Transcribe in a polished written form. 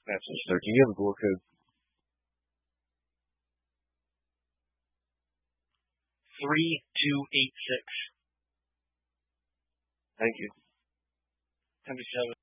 That's sir. Do you have a door code? 3286. Thank you. 77.